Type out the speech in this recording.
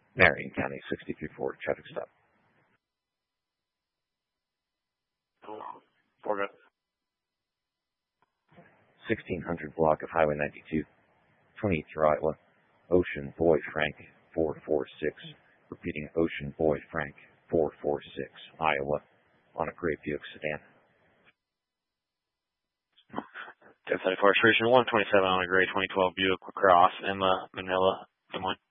Marion County, 63-4, traffic stop. Forgot. 1600 block of Highway 92, 28th through Iowa. Ocean Boy Frank 446. Repeating, Ocean Boy Frank 446, Iowa, on a gray Buick sedan. 1074 Station 127 on a gray 2012 Buick Lacrosse, Emma, Manila, Des Moines.